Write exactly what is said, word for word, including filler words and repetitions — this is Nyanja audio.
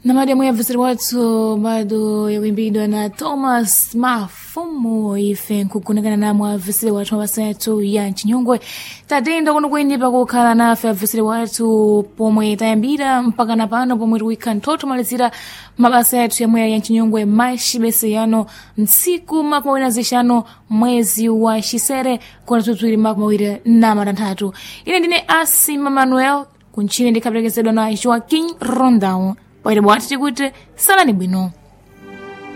Na mada ya vizuri watu bado yawimbidwa na Thomas Mafumo ife nkukunagana na mwa vizuri watu wasetu ya Nchinyongwe tadenda kuno kwenye kukhala nafe ya vizuri watu pomwe tayambira mpaka na pano pomwe ruwika ntoto malizira mabasa yetu ya mwea ya Nchinyongwe mashibese yano nsiku makumawina zishano mwezi wa Shisere kuna tutuiri makumawira na marantatu. Ine ndine Asima Manuel kunchini ndikaprekezedwa na Joaquin Rondao. Waire bwati chikute salani bwino.